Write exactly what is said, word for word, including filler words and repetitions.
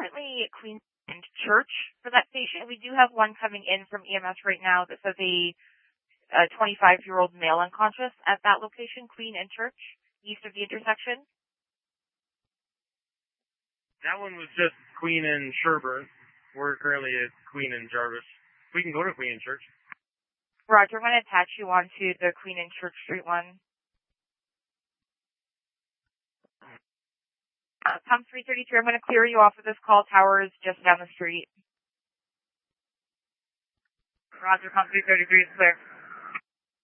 currently Queen Church for that patient. We do have one coming in from E M S right now that says a a twenty-five-year-old male unconscious at that location, Queen and Church, east of the intersection. That one was just Queen and Sherburne. We're currently at Queen and Jarvis. We can go to Queen and Church. Roger, I'm going to attach you onto the Queen and Church Street one. Uh, Tom three thirty-three, I'm going to clear you off of this call. Tower is just down the street. Roger, Tom three thirty-three is clear.